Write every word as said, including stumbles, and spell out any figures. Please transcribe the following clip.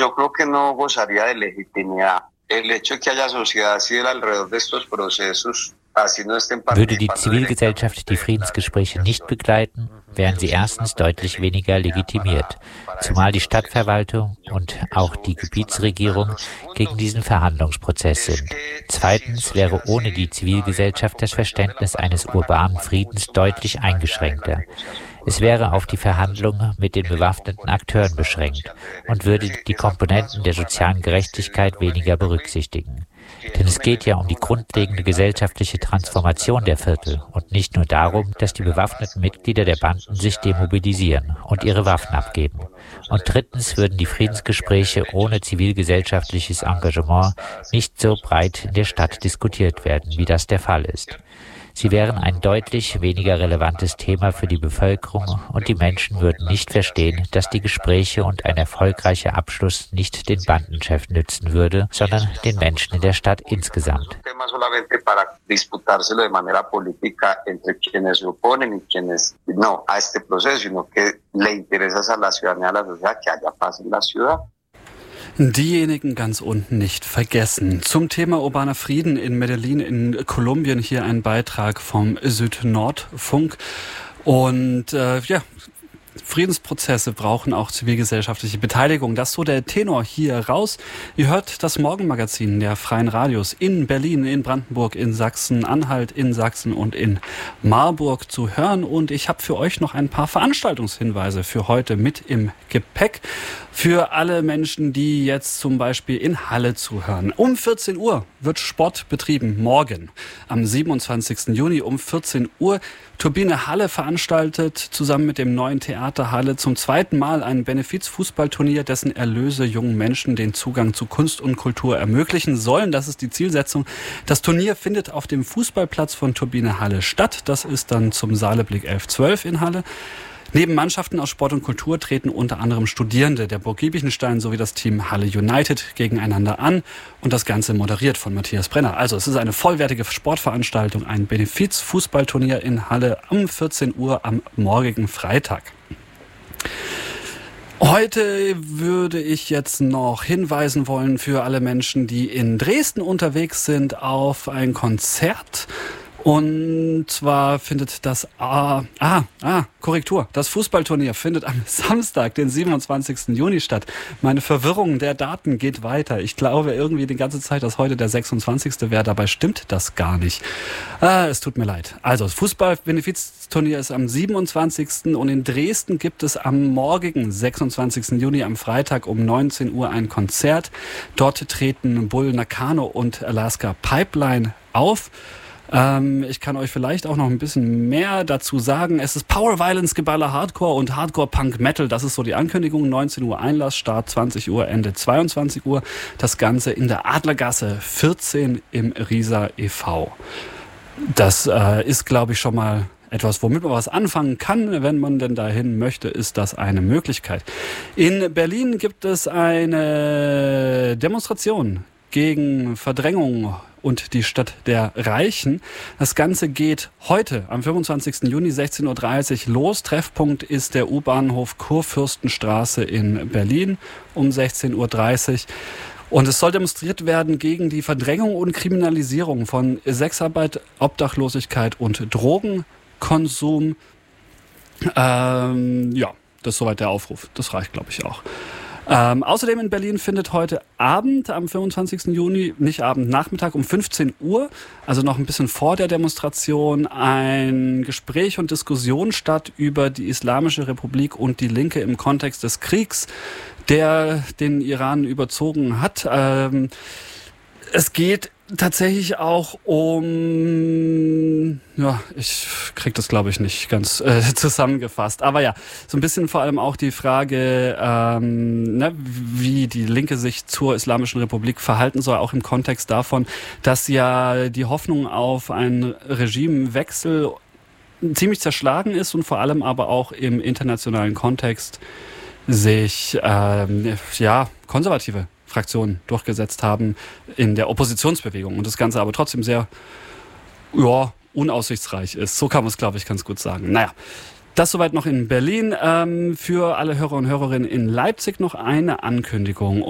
yo creo que no gozaría de legitimidad. El hecho de que haya sociedad civil alrededor de estos procesos. Würde die Zivilgesellschaft die Friedensgespräche nicht begleiten, wären sie erstens deutlich weniger legitimiert, zumal die Stadtverwaltung und auch die Gebietsregierung gegen diesen Verhandlungsprozess sind. Zweitens wäre ohne die Zivilgesellschaft das Verständnis eines urbanen Friedens deutlich eingeschränkter. Es wäre auf die Verhandlungen mit den bewaffneten Akteuren beschränkt und würde die Komponenten der sozialen Gerechtigkeit weniger berücksichtigen. Denn es geht ja um die grundlegende gesellschaftliche Transformation der Viertel und nicht nur darum, dass die bewaffneten Mitglieder der Banden sich demobilisieren und ihre Waffen abgeben. Und drittens würden die Friedensgespräche ohne zivilgesellschaftliches Engagement nicht so breit in der Stadt diskutiert werden, wie das der Fall ist. Sie wären ein deutlich weniger relevantes Thema für die Bevölkerung und die Menschen würden nicht verstehen, dass die Gespräche und ein erfolgreicher Abschluss nicht den Bandenchef nützen würde, sondern den Menschen in der Stadt insgesamt. Diejenigen ganz unten nicht vergessen. Zum Thema urbaner Frieden in Medellin in Kolumbien hier ein Beitrag vom Süd-Nord-Funk. Und äh, ja, Friedensprozesse brauchen auch zivilgesellschaftliche Beteiligung. Das ist so der Tenor hier raus. Ihr hört das Morgenmagazin der Freien Radios in Berlin, in Brandenburg, in Sachsen-Anhalt, in Sachsen und in Marburg zu hören. Und ich habe für euch noch ein paar Veranstaltungshinweise für heute mit im Gepäck. Für alle Menschen, die jetzt zum Beispiel in Halle zuhören. Um vierzehn Uhr wird Sport betrieben. Morgen, am siebenundzwanzigsten Juni um vierzehn Uhr. Turbine Halle veranstaltet zusammen mit dem neuen Theater Halle zum zweiten Mal ein Benefiz-Fußballturnier, dessen Erlöse jungen Menschen den Zugang zu Kunst und Kultur ermöglichen sollen. Das ist die Zielsetzung. Das Turnier findet auf dem Fußballplatz von Turbine Halle statt. Das ist dann zum Saaleblick elf zwölf in Halle. Neben Mannschaften aus Sport und Kultur treten unter anderem Studierende der Burg Giebichenstein sowie das Team Halle United gegeneinander an und das Ganze moderiert von Matthias Brenner. Also es ist eine vollwertige Sportveranstaltung, ein Benefiz-Fußballturnier in Halle um vierzehn Uhr am morgigen Freitag. Heute würde ich jetzt noch hinweisen wollen für alle Menschen, die in Dresden unterwegs sind, auf ein Konzert. Und zwar findet das, ah, ah, ah, Korrektur, das Fußballturnier findet am Samstag, den siebenundzwanzigsten Juni statt. Meine Verwirrung der Daten geht weiter. Ich glaube irgendwie die ganze Zeit, dass heute der sechsundzwanzigste wäre, dabei stimmt das gar nicht. Ah, es tut mir leid. Also, das Fußball-Benefizturnier ist am siebenundzwanzigsten und in Dresden gibt es am morgigen sechsundzwanzigsten Juni am Freitag um neunzehn Uhr ein Konzert. Dort treten Bull Nakano und Alaska Pipeline auf. Ähm, ich kann euch vielleicht auch noch ein bisschen mehr dazu sagen. Es ist Power Violence, Geballer Hardcore und Hardcore Punk Metal. Das ist so die Ankündigung. neunzehn Uhr Einlass, Start zwanzig Uhr, Ende zweiundzwanzig Uhr. Das Ganze in der Adlergasse vierzehn im Riesa e V. Das äh, ist, glaube ich, schon mal etwas, womit man was anfangen kann. Wenn man denn dahin möchte, ist das eine Möglichkeit. In Berlin gibt es eine Demonstration gegen Verdrängung und die Stadt der Reichen. Das Ganze geht heute am fünfundzwanzigsten Juni sechzehn Uhr dreißig los. Treffpunkt ist der U-Bahnhof Kurfürstenstraße in Berlin um sechzehn Uhr dreißig. Und es soll demonstriert werden gegen die Verdrängung und Kriminalisierung von Sexarbeit, Obdachlosigkeit und Drogenkonsum. Ähm, ja, das ist soweit der Aufruf. Das reicht, glaube ich, auch. Ähm, außerdem in Berlin findet heute Abend am fünfundzwanzigsten Juni, nicht Abend, Nachmittag um fünfzehn Uhr, also noch ein bisschen vor der Demonstration, ein Gespräch und Diskussion statt über die Islamische Republik und die Linke im Kontext des Kriegs, der den Iran überzogen hat. Ähm, es geht tatsächlich auch um, ja, ich krieg das glaube ich nicht ganz äh, zusammengefasst, aber ja, so ein bisschen vor allem auch die Frage, ähm, ne, wie die Linke sich zur Islamischen Republik verhalten soll, auch im Kontext davon, dass ja die Hoffnung auf einen Regimewechsel ziemlich zerschlagen ist und vor allem aber auch im internationalen Kontext sich, ähm, ja, konservative Fraktionen durchgesetzt haben in der Oppositionsbewegung und das Ganze aber trotzdem sehr, ja, unaussichtsreich ist. So kann man es, glaube ich, ganz gut sagen. Naja, das soweit noch in Berlin. Ähm, für alle Hörer und Hörerinnen in Leipzig noch eine Ankündigung.